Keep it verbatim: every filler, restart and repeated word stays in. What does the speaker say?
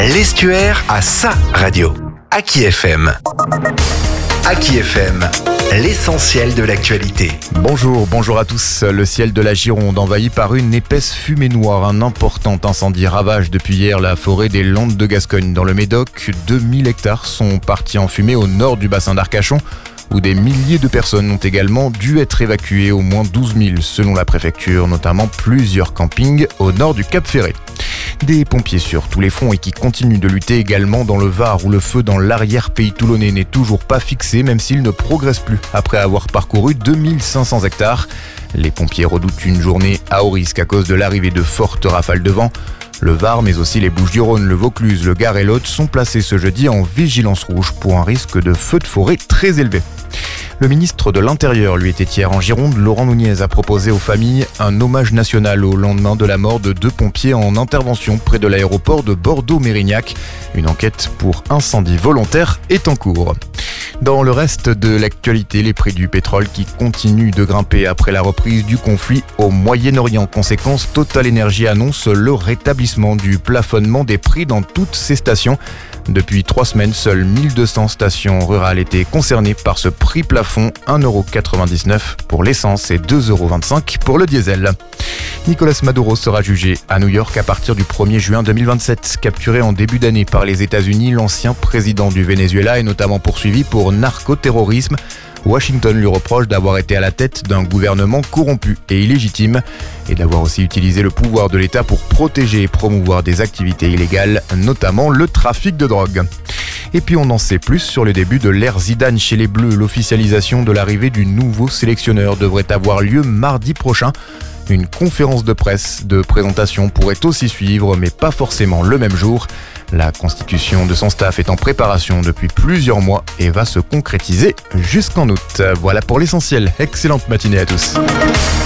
L'Estuaire a sa radio. Aki F M. Aki F M, l'essentiel de l'actualité. Bonjour, bonjour à tous. Le ciel de la Gironde envahi par une épaisse fumée noire. Un important incendie ravage depuis hier la forêt des Landes de Gascogne. Dans le Médoc, deux mille hectares sont partis en fumée au nord du bassin d'Arcachon, où des milliers de personnes ont également dû être évacuées, au moins douze mille selon la préfecture, notamment plusieurs campings au nord du Cap Ferret. Des pompiers sur tous les fronts et qui continuent de lutter également dans le Var, où le feu dans l'arrière-pays toulonnais n'est toujours pas fixé, même s'il ne progresse plus après avoir parcouru deux mille cinq cents hectares. Les pompiers redoutent une journée à haut risque à cause de l'arrivée de fortes rafales de vent. Le Var, mais aussi les Bouches-du-Rhône, le Vaucluse, le Gard et l'Aude sont placés ce jeudi en vigilance rouge pour un risque de feu de forêt très élevé. Le ministre de l'Intérieur, lui, était hier en Gironde. Laurent Nunez a proposé aux familles un hommage national au lendemain de la mort de deux pompiers en intervention près de l'aéroport de Bordeaux-Mérignac. Une enquête pour incendie volontaire est en cours. Dans le reste de l'actualité, les prix du pétrole qui continuent de grimper après la reprise du conflit au Moyen-Orient. Conséquence, Total Energy annonce le rétablissement du plafonnement des prix dans toutes ses stations. Depuis trois semaines, seules mille deux cents stations rurales étaient concernées par ce prix plafond, un euro quatre-vingt-dix-neuf pour l'essence et deux euros vingt-cinq pour le diesel. Nicolas Maduro sera jugé à New York à partir du premier juin deux mille vingt-sept. Capturé en début d'année par les États-Unis, l'ancien président du Venezuela est notamment poursuivi pour narcoterrorisme. Washington lui reproche d'avoir été à la tête d'un gouvernement corrompu et illégitime et d'avoir aussi utilisé le pouvoir de l'État pour protéger et promouvoir des activités illégales, notamment le trafic de drogue. Et puis on en sait plus sur le début de l'ère Zidane chez les Bleus. L'officialisation de l'arrivée du nouveau sélectionneur devrait avoir lieu mardi prochain. Une conférence de presse de présentation pourrait aussi suivre, mais pas forcément le même jour. La constitution de son staff est en préparation depuis plusieurs mois et va se concrétiser jusqu'en août. Voilà pour l'essentiel. Excellente matinée à tous.